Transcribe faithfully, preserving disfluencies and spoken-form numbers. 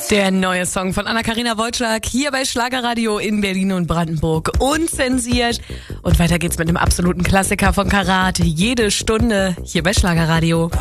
Der neue Song von Anna-Karina Wojcik hier bei Schlagerradio in Berlin und Brandenburg. Unzensiert. Und weiter geht's mit einem absoluten Klassiker von Karat. Jede Stunde hier bei Schlagerradio.